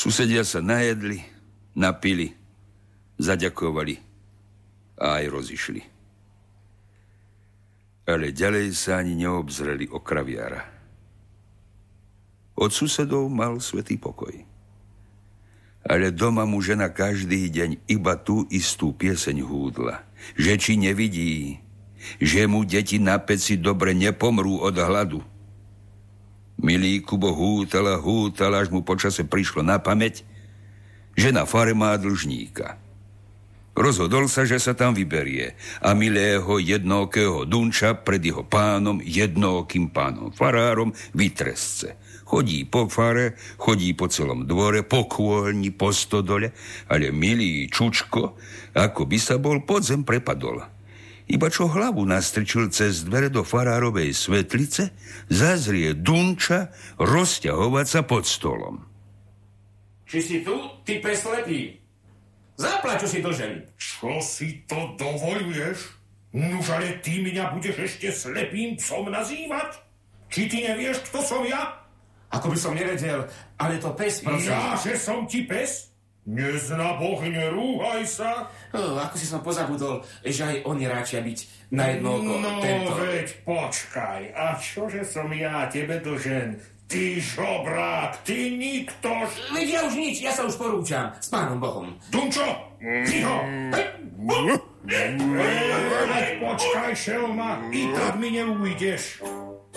Susedia sa najedli, napili, zaďakovali a aj rozišli. Ale ďalej sa ani neobzreli o kraviára. Od susedov mal svätý pokoj. Ale doma mu žena každý deň iba tú istú pieseň húdla, že či nevidí, že mu deti na peci dobre nepomrú od hladu. Milý Kubo hútal, až mu počase prišlo na pamäť, že na fare má dlžníka. Rozhodol sa, že sa tam vyberie a milého jednookého Dunča pred jeho pánom, jednookým pánom farárom, vytresce. Chodí po fare, chodí po celom dvore, po kôlni, po stodole, ale milý Čučko, ako by sa bol pod zem prepadol. Iba čo hlavu nastrčil cez dvere do farárovej svetlice, zazrie Dunča rozťahovať sa pod stolom. Či si tu, ty preslepý? Zaplať, čo si dlžen. Čo si to dovoľuješ? Nuž, ale ty mňa budeš ešte slepým psom nazývať? Či ty nevieš, kto som ja? Ako by som nevedel, ale to pes, prosím. Ja, že som ti pes? Nezna Boh, nerúhaj sa. Ako si som pozabudol, že aj oni ráčia byť na jedno oko. No, veď počkaj. A čože som ja tebe dlžen? Ty žobrák, ty niktož. Veď ja už nič, ja sa už porúčam. S pánom Bohom. Dunčo, ticho. Počkaj, šelma, i tak mi neujdeš.